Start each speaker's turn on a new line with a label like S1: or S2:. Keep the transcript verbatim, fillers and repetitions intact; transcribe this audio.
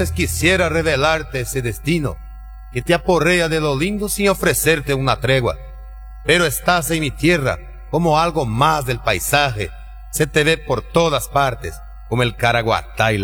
S1: Quisiera revelarte ese destino que te aporrea de lo lindo sin ofrecerte una tregua. Pero estás en mi tierra como algo más del paisaje. Se te ve por todas partes como el Caraguatá y la